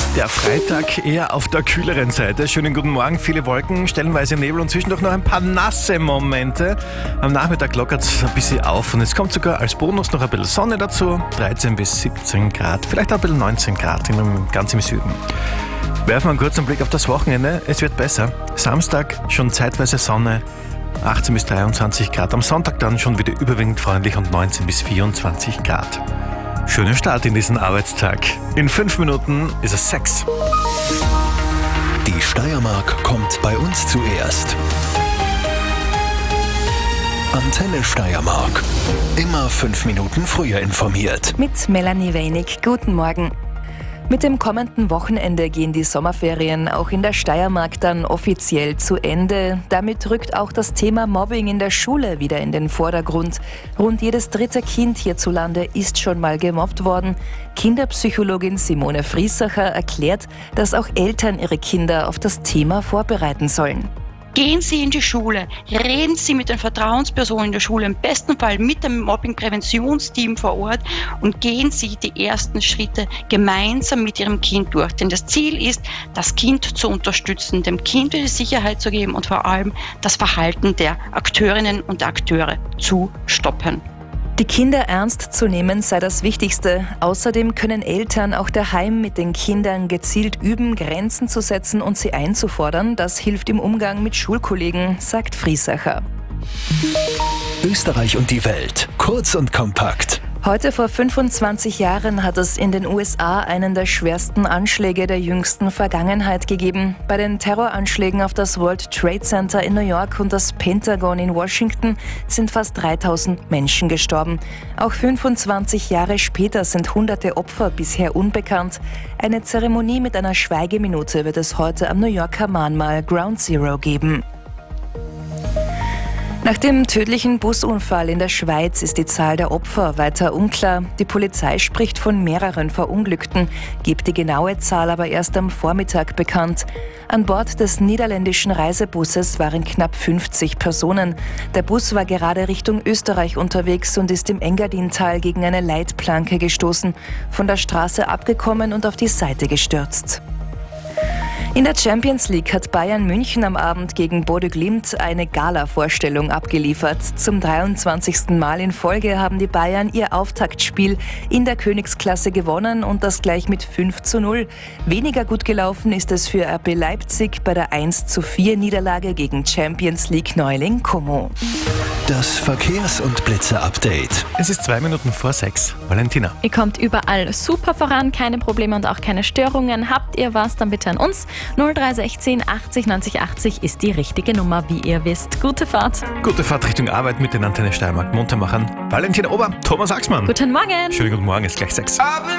Der Freitag eher auf der kühleren Seite. Schönen guten Morgen, viele Wolken, stellenweise Nebel und zwischendurch noch ein paar nasse Momente. Am Nachmittag lockert es ein bisschen auf und es kommt sogar als Bonus noch ein bisschen Sonne dazu. 13 bis 17 Grad, vielleicht auch ein bisschen 19 Grad, ganz im Süden. Werfen wir einen kurzen Blick auf das Wochenende. Es wird besser. Samstag schon zeitweise Sonne, 18 bis 23 Grad. Am Sonntag dann schon wieder überwiegend freundlich und 19 bis 24 Grad. Schöner Start in diesen Arbeitstag. In 5 Minuten ist es 6. Die Steiermark kommt bei uns zuerst. Antenne Steiermark. Immer 5 Minuten früher informiert. Mit Melanie Weinig. Guten Morgen. Mit dem kommenden Wochenende gehen die Sommerferien auch in der Steiermark dann offiziell zu Ende. Damit rückt auch das Thema Mobbing in der Schule wieder in den Vordergrund. Rund jedes 3. Kind hierzulande ist schon mal gemobbt worden. Kinderpsychologin Simone Friesacher erklärt, dass auch Eltern ihre Kinder auf das Thema vorbereiten sollen. Gehen Sie in die Schule, reden Sie mit den Vertrauenspersonen in der Schule, im besten Fall mit dem Mobbing-Präventionsteam vor Ort und gehen Sie die ersten Schritte gemeinsam mit Ihrem Kind durch. Denn das Ziel ist, das Kind zu unterstützen, dem Kind die Sicherheit zu geben und vor allem das Verhalten der Akteurinnen und Akteure zu stoppen. Die Kinder ernst zu nehmen sei das Wichtigste. Außerdem können Eltern auch daheim mit den Kindern gezielt üben, Grenzen zu setzen und sie einzufordern. Das hilft im Umgang mit Schulkollegen, sagt Friesacher. Österreich und die Welt. Kurz und kompakt. Heute vor 25 Jahren hat es in den USA einen der schwersten Anschläge der jüngsten Vergangenheit gegeben. Bei den Terroranschlägen auf das World Trade Center in New York und das Pentagon in Washington sind fast 3000 Menschen gestorben. Auch 25 Jahre später sind hunderte Opfer bisher unbekannt. Eine Zeremonie mit einer Schweigeminute wird es heute am New Yorker Mahnmal Ground Zero geben. Nach dem tödlichen Busunfall in der Schweiz ist die Zahl der Opfer weiter unklar. Die Polizei spricht von mehreren Verunglückten, gibt die genaue Zahl aber erst am Vormittag bekannt. An Bord des niederländischen Reisebusses waren knapp 50 Personen. Der Bus war gerade Richtung Österreich unterwegs und ist im Engadintal gegen eine Leitplanke gestoßen, von der Straße abgekommen und auf die Seite gestürzt. In der Champions League hat Bayern München am Abend gegen Bodø Glimt eine Gala-Vorstellung abgeliefert. Zum 23. Mal in Folge haben die Bayern ihr Auftaktspiel in der Königsklasse gewonnen und das gleich mit 5:0. Weniger gut gelaufen ist es für RB Leipzig bei der 1:4 Niederlage gegen Champions League-Neuling Como. Das Verkehrs- und Blitze-Update. Es ist 2 Minuten vor 6. Valentina. Ihr kommt überall super voran, keine Probleme und auch keine Störungen. Habt ihr was, dann bitte an uns. 0316 80 90 80 ist die richtige Nummer, wie ihr wisst. Gute Fahrt. Gute Fahrt Richtung Arbeit mit den Antenne Steiermark Muntermachern. Valentina Ober, Thomas Axmann. Guten Morgen. Schönen guten Morgen, ist gleich 6.